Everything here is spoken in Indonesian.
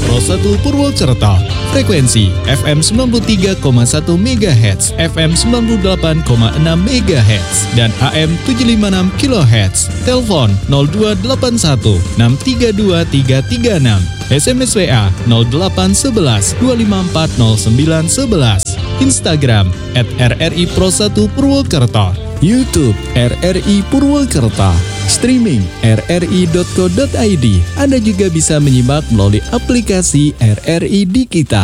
Pro 1 Purwokerto. Frekuensi FM 93,1 MHz, FM 98,6 MHz, dan AM 756 kHz. Telepon 0281 632 336. SMS WA 0811 254 0911. Instagram @RRI Pro 1 Purwokerto. YouTube RRI Purwokerto. Streaming rri.co.id. Anda juga bisa menyimak melalui aplikasi RRI Dikita.